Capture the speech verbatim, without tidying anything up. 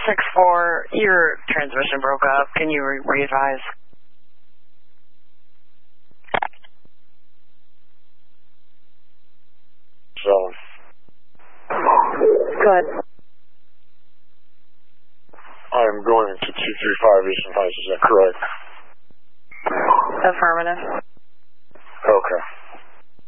six four, your transmission broke up. Can you re- re-advise? Seven. Good. I am going to two three five Eastern Heights, is that correct? Affirmative. Okay.